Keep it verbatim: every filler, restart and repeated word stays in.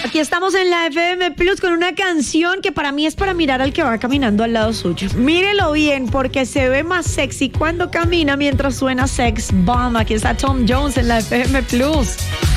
Aquí estamos en la F M Plus con una canción que para mí es para mirar al que va caminando al lado suyo. Mírelo bien porque se ve más sexy cuando camina mientras suena Sex Bomb. Aquí está Tom Jones en la F M Plus.